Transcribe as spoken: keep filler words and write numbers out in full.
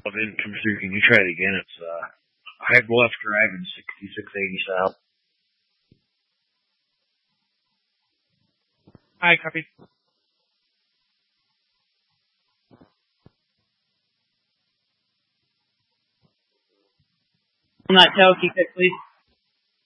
Oh, it didn't come through. Can you try it again? It's uh, Hive Bluff Dragon, sixty-six eighty South. Hi, copy. On that tail, keep it, please.